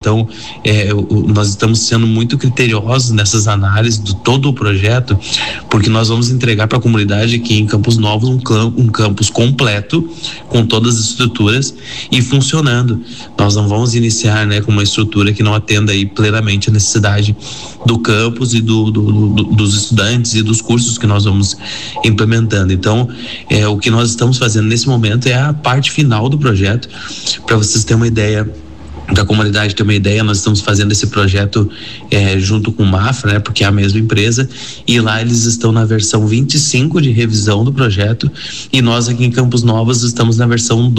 Então, nós estamos sendo muito criteriosos nessas análises de todo o projeto, porque nós vamos entregar para a comunidade aqui em Campos Novos um campus completo, com todas as estruturas e funcionando. Nós não vamos iniciar, né, com uma estrutura que não atenda aí plenamente a necessidade do campus e dos estudantes e dos cursos que nós vamos implementando. Então, o que nós estamos fazendo nesse momento é a parte final do projeto. Para vocês terem uma ideia, da comunidade ter uma ideia, nós estamos fazendo esse projeto junto com o Mafra, né, porque é a mesma empresa, e lá eles estão na versão 25 de revisão do projeto, e nós aqui em Campos Novos estamos na versão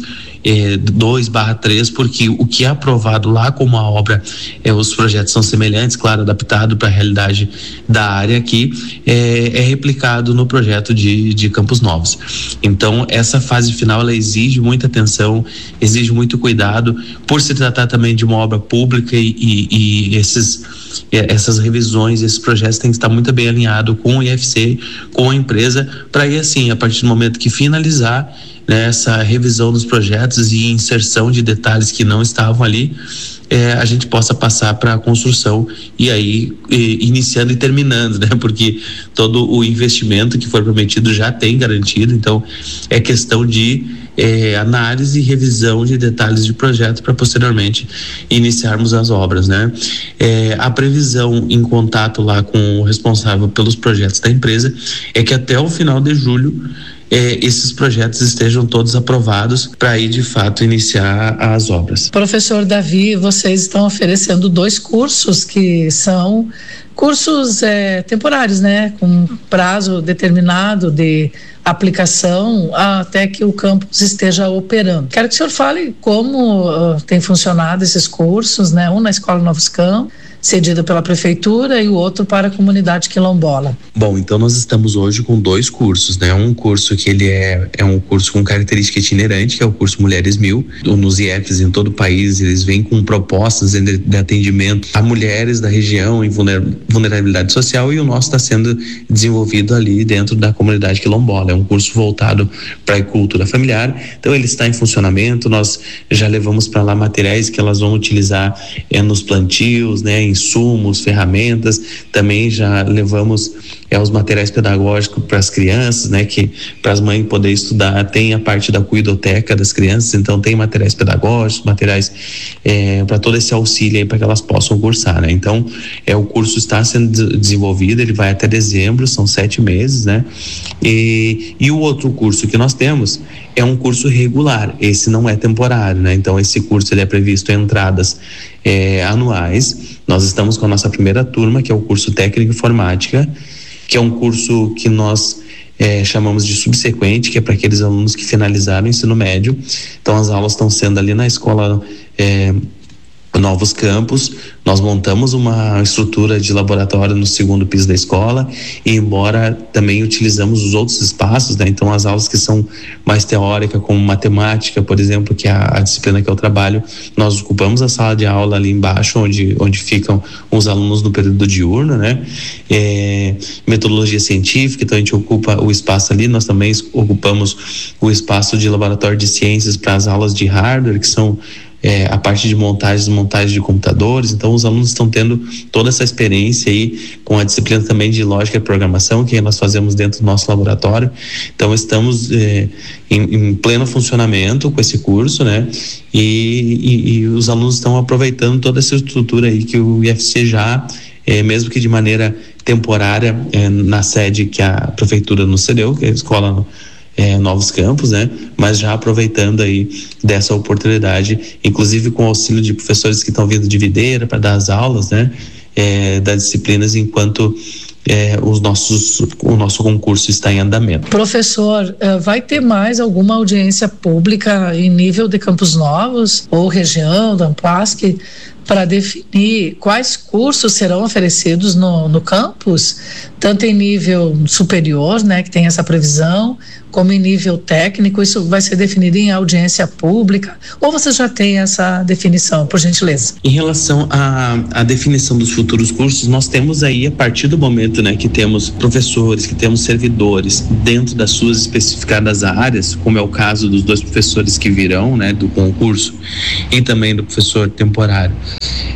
2/3, porque o que é aprovado lá como a obra, os projetos são semelhantes, claro, adaptado para a realidade da área aqui, é replicado no projeto de Campos Novos. Então, essa fase final, ela exige muita atenção, exige muito cuidado, por se tratar também de uma obra pública, e essas revisões, esses projetos têm que estar muito bem alinhados com o IFC, com a empresa, para aí, assim, a partir do momento que finalizar, né, essa revisão dos projetos e inserção de detalhes que não estavam ali, a gente possa passar para a construção, e aí iniciando e terminando, né? Porque todo o investimento que foi prometido já tem garantido. Então é questão de análise e revisão de detalhes de projeto para posteriormente iniciarmos as obras, né? A previsão em contato lá com o responsável pelos projetos da empresa é que até o final de julho esses projetos estejam todos aprovados para aí de fato iniciar as obras. Professor Davi, vocês estão oferecendo 2 cursos que são cursos temporários, né, com prazo determinado de aplicação até que o campus esteja operando. Quero que o senhor fale como tem funcionado esses cursos, né, um na Escola Novos Campos, cedido pela prefeitura, e o outro para a comunidade quilombola. Bom, então nós estamos hoje com 2 cursos, né? Um curso que ele é um curso com característica itinerante, que é o curso Mulheres 1000. Nos IEFs em todo o país, eles vêm com propostas de atendimento a mulheres da região em vulnerabilidade social, e o nosso está sendo desenvolvido ali dentro da comunidade quilombola. É um curso voltado para a cultura familiar, então ele está em funcionamento. Nós já levamos para lá materiais que elas vão utilizar nos plantios, né, insumos, ferramentas. Também já levamos os materiais pedagógicos para as crianças, né, que para as mães poderem estudar. Tem a parte da cuidoteca das crianças, então tem materiais pedagógicos, materiais para todo esse auxílio aí para que elas possam cursar, né? Então o curso está sendo desenvolvido, ele vai até dezembro, são 7 meses, né? E o outro curso que nós temos é um curso regular, esse não é temporário, né? Então esse curso ele é previsto entradas anuais. Nós estamos com a nossa primeira turma, que é o curso Técnico Informática, que é um curso que nós chamamos de subsequente, que é para aqueles alunos que finalizaram o ensino médio. Então as aulas estão sendo ali na Escola Novos Campos. Nós montamos uma estrutura de laboratório no 2º piso da escola, e embora também utilizamos os outros espaços, né? Então as aulas que são mais teóricas, como matemática, por exemplo, que é a disciplina que eu trabalho, nós ocupamos a sala de aula ali embaixo, onde ficam os alunos no período diurno, né? Metodologia científica, então a gente ocupa o espaço ali. Nós também ocupamos o espaço de laboratório de ciências para as aulas de hardware, que são a parte de montagem de computadores. Então os alunos estão tendo toda essa experiência aí com a disciplina também de lógica e programação, que nós fazemos dentro do nosso laboratório. Então estamos em pleno funcionamento com esse curso, né? E os alunos estão aproveitando toda essa estrutura aí que o IFC já, mesmo que de maneira temporária, na sede que a prefeitura nos cedeu, que é a Escola Novos Campos, né? Mas já aproveitando aí dessa oportunidade, inclusive com o auxílio de professores que estão vindo de Videira para dar as aulas, né? Das disciplinas, enquanto o nosso concurso está em andamento. Professor, vai ter mais alguma audiência pública em nível de Campos Novos ou região da Amplasc para definir quais cursos serão oferecidos no campus, tanto em nível superior, né, que tem essa previsão, como em nível técnico? Isso vai ser definido em audiência pública, ou você já tem essa definição, por gentileza? Em relação à definição dos futuros cursos, nós temos aí, a partir do momento, né, que temos professores, que temos servidores dentro das suas especificadas áreas, como é o caso dos 2 professores que virão, né, do concurso, e também do professor temporário.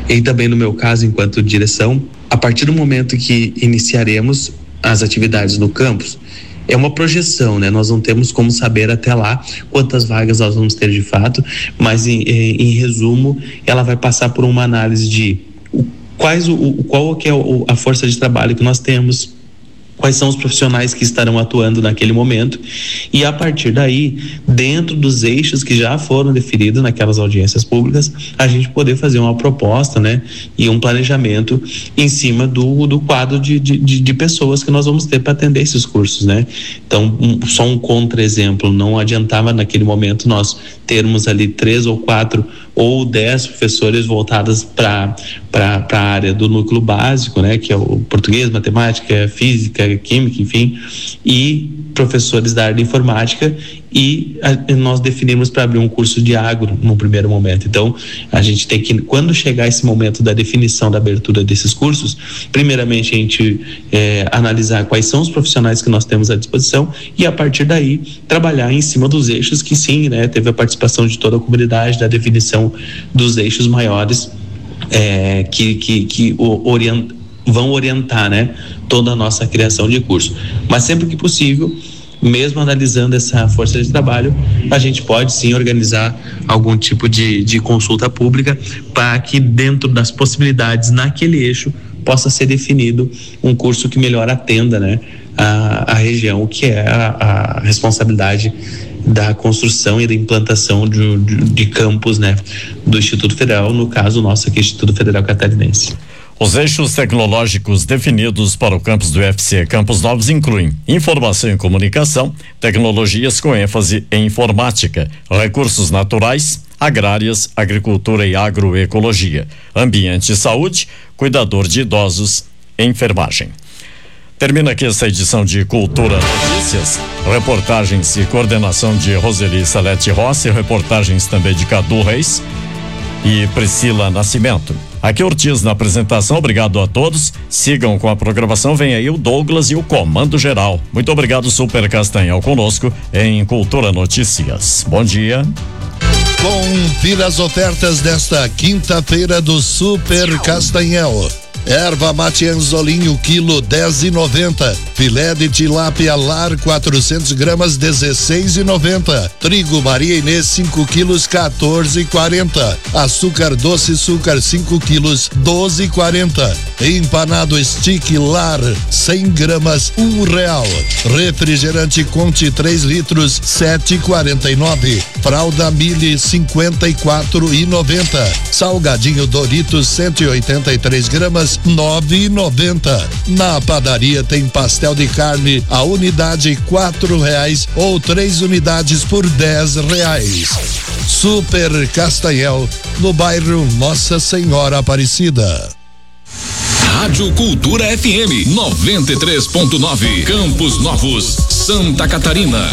e também no meu caso, enquanto direção, a partir do momento que iniciaremos as atividades no campus, é uma projeção, né? Nós não temos como saber até lá quantas vagas nós vamos ter de fato, mas em resumo, ela vai passar por uma análise de qual que é a força de trabalho que nós temos, quais são os profissionais que estarão atuando naquele momento, e a partir daí, dentro dos eixos que já foram definidos naquelas audiências públicas, a gente poder fazer uma proposta, né, e um planejamento em cima do quadro de pessoas que nós vamos ter para atender esses cursos, né? Então, só um contra-exemplo, não adiantava naquele momento nós termos ali 3 ou 4 ou 10 professores voltados para a área do núcleo básico, né, que é o português, matemática, física, química, enfim, e professores da área de informática, e nós definimos para abrir um curso de agro no primeiro momento. Então, a gente tem que, quando chegar esse momento da definição da abertura desses cursos, primeiramente a gente analisar quais são os profissionais que nós temos à disposição, e a partir daí trabalhar em cima dos eixos que sim, né, teve a participação de toda a comunidade, da definição dos eixos maiores que vão orientar, né, toda a nossa criação de curso. Mas sempre que possível, mesmo analisando essa força de trabalho, a gente pode sim organizar algum tipo de consulta pública para que, dentro das possibilidades naquele eixo, possa ser definido um curso que melhor atenda, né, a região, que é a responsabilidade da construção e da implantação de campus, né, do Instituto Federal, no caso nosso aqui, Instituto Federal Catarinense. Os eixos tecnológicos definidos para o campus do UFC Campos Novos incluem informação e comunicação, tecnologias com ênfase em informática, recursos naturais, agrárias, agricultura e agroecologia, ambiente e saúde, cuidador de idosos, enfermagem. Termina aqui essa edição de Cultura Notícias. Reportagens e coordenação de Roseli Salete Rossi, reportagens também de Cadu Reis e Priscila Nascimento. Aqui Ortiz na apresentação, obrigado a todos. Sigam com a programação, vem aí o Douglas e o Comando Geral. Muito obrigado, Super Castanhal, conosco em Cultura Notícias. Bom dia. Confira as ofertas desta quinta-feira do Super Castanhal. Erva mate anzolinho, quilo 10,90. Filé de tilápia lar 400 gramas 16,90. Trigo Maria Inês 5 quilos 14,40. Açúcar doce açúcar 5 quilos 12,40. Empanado stick lar 100 gramas R$1. Refrigerante Conte 3 litros 7,49. Fralda Mille 54,90. Salgadinho Doritos 183 gramas 9,90. Na padaria tem pastel de carne, a unidade R$4 ou 3 unidades por R$10. Super Castanhal, no bairro Nossa Senhora Aparecida. Rádio Cultura FM 93.9, Campos Novos, Santa Catarina.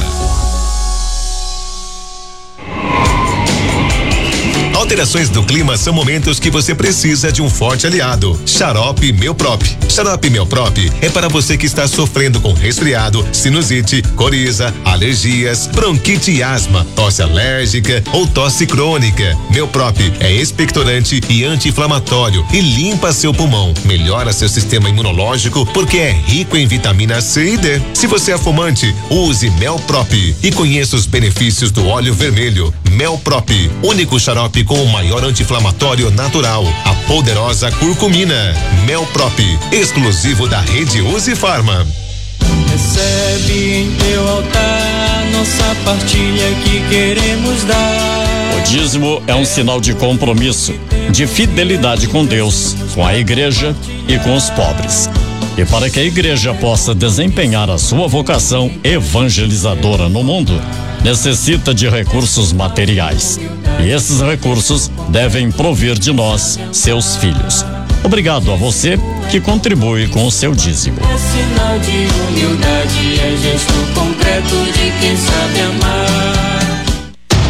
Alterações do clima são momentos que você precisa de um forte aliado. Xarope Melprop. Xarope Melprop é para você que está sofrendo com resfriado, sinusite, coriza, alergias, bronquite e asma, tosse alérgica ou tosse crônica. Melprop é expectorante e anti-inflamatório e limpa seu pulmão, melhora seu sistema imunológico porque é rico em vitamina C e D. Se você é fumante, use Melprop e conheça os benefícios do óleo vermelho. Melprop, único xarope com o maior anti-inflamatório natural, a poderosa curcumina. Melprop, exclusivo da rede Uzi Farma. Recebe em teu altar nossa partilha que queremos dar. O dízimo é um sinal de compromisso, de fidelidade com Deus, com a igreja e com os pobres. E para que a igreja possa desempenhar a sua vocação evangelizadora no mundo, necessita de recursos materiais. E esses recursos devem provir de nós, seus filhos. Obrigado a você que contribui com o seu dízimo. É sinal de humildade, é gesto concreto de quem sabe amar.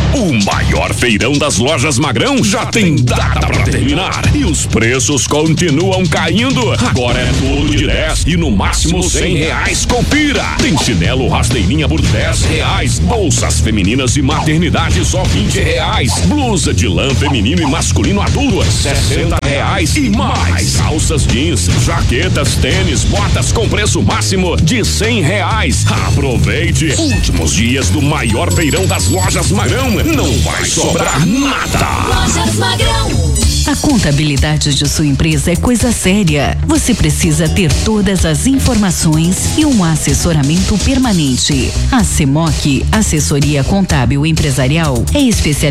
O maior feirão das lojas Magrão já tem data para terminar e os preços continuam caindo. Agora é tudo de 10 e no máximo R$100. Confira! Tem chinelo rasteirinha por R$10. Bolsas femininas e maternidade só R$20. Blusa de lã feminino e masculino adulto R$60 e mais. Calças jeans, jaquetas, tênis, botas com preço máximo de R$100. Aproveite! Últimos dias do maior feirão das lojas Magrão. Não vai sobrar nada. Lojas Magrão. A contabilidade de sua empresa é coisa séria. Você precisa ter todas as informações e um assessoramento permanente. A CEMOC, Assessoria Contábil Empresarial, é especializada